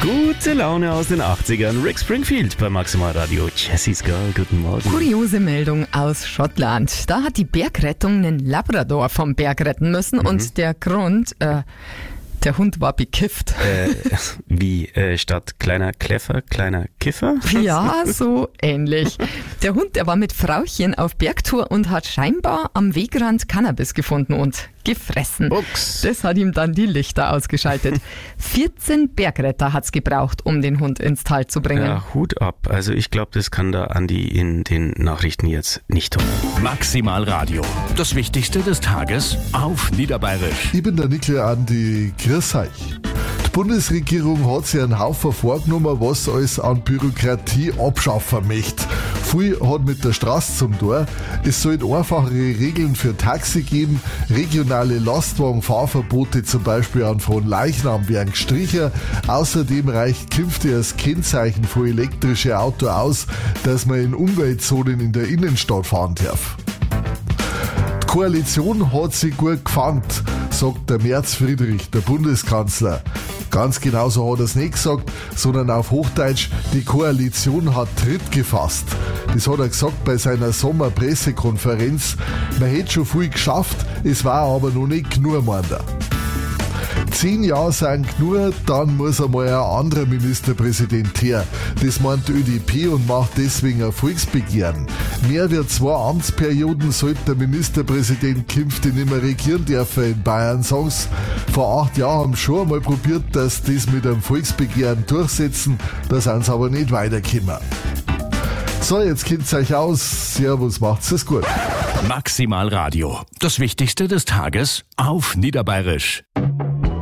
Gute Laune aus den 80ern. Rick Springfield bei Maximal Radio. Jessie's Girl, guten Morgen. Kuriose Meldung aus Schottland. Da hat die Bergrettung einen Labrador vom Berg retten müssen und der Grund, der Hund war bekifft. Wie statt kleiner Kläffer, kleiner Kiffer? Ja, so ähnlich. Der Hund, der war mit Frauchen auf Bergtour und hat scheinbar am Wegrand Cannabis gefunden und gefressen. Ups. Das hat ihm dann die Lichter ausgeschaltet. 14 Bergretter hat's gebraucht, um den Hund ins Tal zu bringen. Ja, Hut ab. Also ich glaube, das kann der Andi in den Nachrichten jetzt nicht tun. Maximal Radio. Das Wichtigste des Tages auf Niederbayerisch. Ich bin der Nickel Andi, grüß euch. Die Bundesregierung hat sich einen Haufen vorgenommen, was alles an Bürokratie abschaffen möchte. Viel hat mit der Straße zum Tor. Es soll einfachere Regeln für Taxi geben, regionale Lastwagenfahrverbote zum Beispiel an Fronleichnam werden gestrichen. Außerdem reicht künftig das Kennzeichen für elektrische Auto aus, dass man in Umweltzonen in der Innenstadt fahren darf. Die Koalition hat sich gut gefangen, sagt der Merz Friedrich, der Bundeskanzler. Ganz genauso hat er es nicht gesagt, sondern auf Hochdeutsch, die Koalition hat Tritt gefasst. Das hat er gesagt bei seiner Sommerpressekonferenz. Man hätte schon viel geschafft, es war aber noch nicht genug, meint er. 10 Jahre sind genug, dann muss einmal ein anderer Ministerpräsident her. Das meint die ÖDP und macht deswegen ein Volksbegehren. Mehr wie 2 Amtsperioden sollte der Ministerpräsident künftig nicht mehr regieren dürfen in Bayern, sagen sie. Vor 8 Jahren haben sie schon einmal probiert, dass das mit einem Volksbegehren durchsetzen, da sind sie aber nicht weitergekommen. So, jetzt kennt's euch aus. Servus, macht's es gut. Maximal Radio. Das Wichtigste des Tages auf Niederbayerisch.